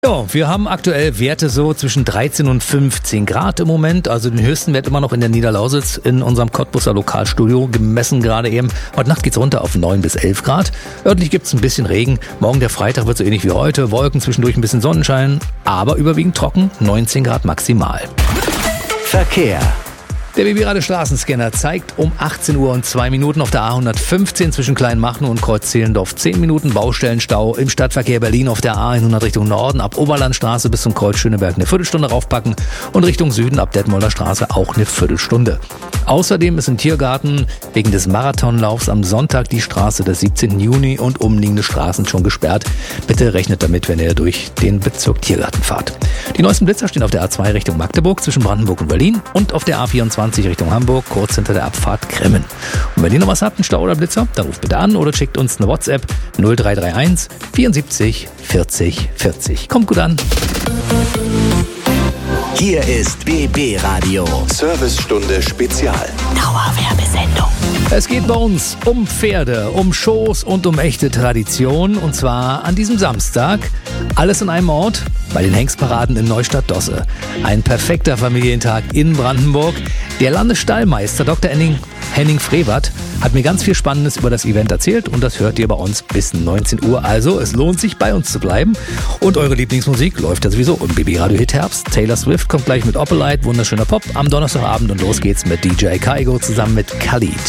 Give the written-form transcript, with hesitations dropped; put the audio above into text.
Ja, wir haben aktuell Werte so zwischen 13 und 15 Grad im Moment. Also den höchsten Wert immer noch in der Niederlausitz in unserem Cottbuser Lokalstudio gemessen gerade eben. Heute Nacht geht's runter auf 9 bis 11 Grad. Örtlich gibt's ein bisschen Regen. Morgen der Freitag wird so ähnlich wie heute. Wolken, zwischendurch ein bisschen Sonnenschein, aber überwiegend trocken. 19 Grad maximal. Verkehr. Der BB-Radio Straßenscanner zeigt um 18 Uhr und 2 Minuten auf der A115 zwischen Kleinmachnow und Kreuz-Zehlendorf 10 Minuten Baustellenstau im Stadtverkehr Berlin auf der A100 Richtung Norden ab Oberlandstraße bis zum Kreuz Schöneberg eine Viertelstunde raufpacken und Richtung Süden ab Detmolder Straße auch eine Viertelstunde. Außerdem ist im Tiergarten wegen des Marathonlaufs am Sonntag die Straße des 17. Juni und umliegende Straßen schon gesperrt. Bitte rechnet damit, wenn ihr durch den Bezirk Tiergarten fahrt. Die neuesten Blitzer stehen auf der A2 Richtung Magdeburg zwischen Brandenburg und Berlin und auf der A24 Richtung Hamburg, kurz hinter der Abfahrt Grimmen. Und wenn ihr noch was habt, einen Stau oder Blitzer, dann ruft bitte an oder schickt uns eine WhatsApp 0331 74 40 40. Kommt gut an. Hier ist BB Radio. Servicestunde Spezial. Dauerwerbesendung. Es geht bei uns um Pferde, um Shows und um echte Tradition. Und zwar an diesem Samstag. Alles in einem Ort bei den Hengstparaden in Neustadt-Dosse. Ein perfekter Familientag in Brandenburg. Der Landesstallmeister Dr. Henning Frevert hat mir ganz viel Spannendes über das Event erzählt und das hört ihr bei uns bis 19 Uhr. Also es lohnt sich, bei uns zu bleiben. Und eure Lieblingsmusik läuft ja sowieso im BB Radio Hit Herbst. Taylor Swift kommt gleich mit Opalite, wunderschöner Pop am Donnerstagabend und los geht's mit DJ Kaigo zusammen mit Khalid.